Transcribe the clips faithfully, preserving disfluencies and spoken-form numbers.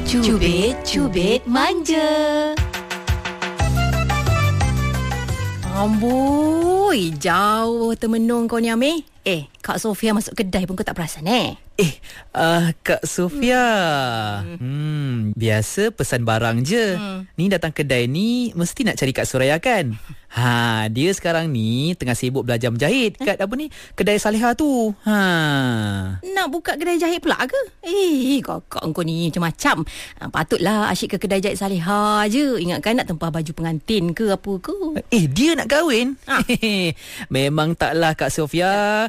Cubit, cubit manja. Amboi, jauh termenung kau ni, Amir. Eh, Kak Sofia masuk kedai pun kau tak perasan eh? Eh, uh, Kak Sofia. Hmm. hmm, biasa pesan barang je. Hmm. Ni datang kedai ni mesti nak cari Kak Suraya kan? Ha, dia sekarang ni tengah sibuk belajar menjahit kat apa ni? Kedai Saleha tu. Ha. Nak buka kedai jahit pula ke? Eh, kakak kau ni macam-macam. Ha, patutlah asyik ke kedai jahit Saleha je. Ingatkan nak tempah baju pengantin ke apa ke? Eh, dia nak kahwin? Ha. Memang taklah Kak Sofia.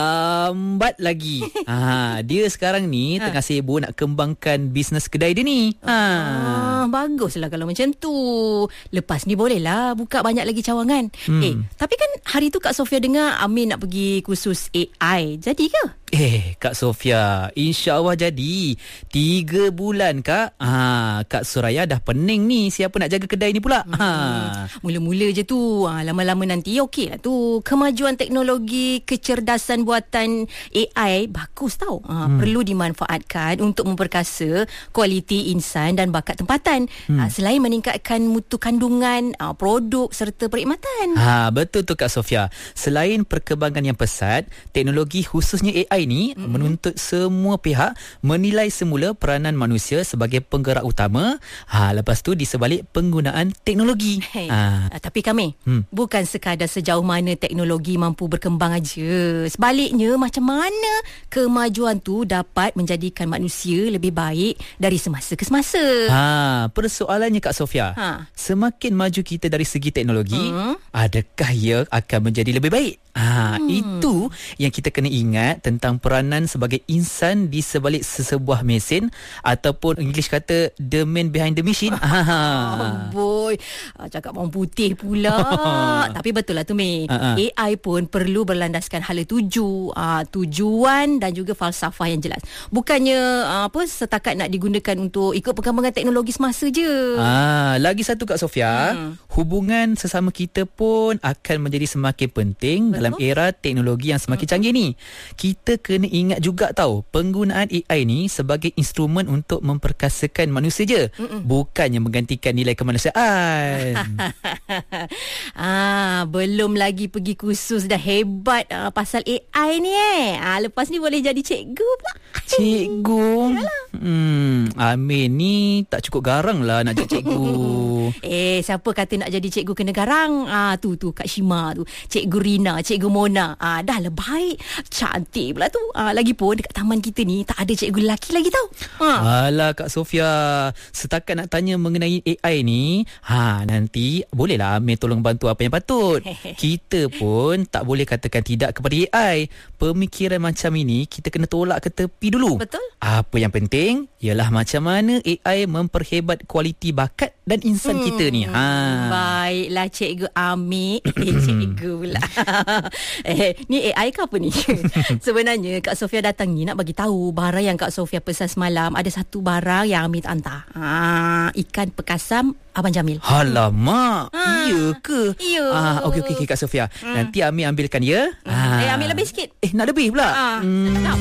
Lambat lagi. Ha, dia sekarang ni ha. tengah sibuk nak kembangkan bisnes kedai dia ni. Ha. Ah, baguslah kalau macam tu. Lepas ni bolehlah buka banyak lagi cawangan. Hmm. Eh, tapi kan hari tu Kak Sofia dengar Amir nak pergi kursus A I. Jadi ke? Eh, Kak Sofia, insya-Allah jadi. Tiga bulan, Kak. Ha, Kak Suraya dah pening ni. Siapa nak jaga kedai ni pula? Hmm. Ha. Mula-mula je tu. Ha, lama-lama nanti okey lah tu. Kemajuan teknologi, kecerdasan buatan A I bagus tau. Ha, hmm. Perlu dimanfaatkan untuk memperkasa kualiti insan dan bakat tempatan. Hmm. Ha, selain meningkatkan mutu kandungan, ha, produk serta perkhidmatan. Ha, betul tu Kak Sofia. Selain perkembangan yang pesat, teknologi khususnya A I ini mm-hmm. menuntut semua pihak menilai semula peranan manusia sebagai penggerak utama. Ha, lepas tu di sebalik penggunaan teknologi. Hey, ha. uh, tapi kami hmm. bukan sekadar sejauh mana teknologi mampu berkembang aja. Sebaliknya macam mana kemajuan tu dapat menjadikan manusia lebih baik dari semasa ke semasa. Ha, persoalannya Kak Sofia. Ha. Semakin maju kita dari segi teknologi, hmm. adakah ia akan menjadi lebih baik? Ha, hmm. itu yang kita kena ingat tentang peranan sebagai insan di sebalik sesebuah mesin ataupun English kata the man behind the machine. Oh boy, cakap orang putih pula. Tapi betul lah tu Mei. Uh-huh. A I pun perlu berlandaskan hala tuju, uh, tujuan dan juga falsafah yang jelas. Bukannya uh, apa setakat nak digunakan untuk ikut perkembangan teknologi semasa je. Ah, lagi satu Kak Sofia, hmm. hubungan sesama kita pun akan menjadi semakin penting. Betul? Dalam era teknologi yang semakin canggih ni. Kita kena ingat juga tau, penggunaan A I ni sebagai instrumen untuk memperkasakan manusia je. Mm-mm. Bukannya menggantikan nilai kemanusiaan. ah, belum lagi pergi kursus dah hebat uh, pasal A I ni eh. Ah, lepas ni boleh jadi cikgu pula. Cikgu? Hmm, Amin ni tak cukup garang lah nak jadi cikgu. eh, siapa kata nak jadi cikgu kena garang? Ah, tu tu Kak Shima tu. Cikgu Rina, Cikgu Mona. Ah, dah lah baik. Cantik pula tu. Ah, lagipun dekat taman kita ni tak ada cikgu lelaki lagi tau. Ha. Alah Kak Sofia, setakat nak tanya mengenai A I ni, ha, nanti bolehlah Amir tolong bantu apa yang patut. Kita pun tak boleh katakan tidak kepada A I. Pemikiran macam ini kita kena tolak ke tepi dulu. Betul. Apa yang penting ialah macam mana A I memperhebat kualiti bakat dan insan hmm. kita ni. Ha. Baiklah Cikgu Amir. Eh, cikgu pula. eh, ni A I ke apa ni? Sebenarnya Kak Sofia datang ni nak bagi tahu barang yang Kak Sofia pesan semalam, ada satu barang yang Amir tak hantar. Ha, ikan pekasam Abang Jamil. Alamak. Ha. Iya ke? Iya. Ah, okey okey okay, Kak Sofia. Hmm. Nanti Amir ambilkan ya. Hmm. Ha. Eh, ambil lebih sikit. Eh, nak lebih pula? Ha. Hmm.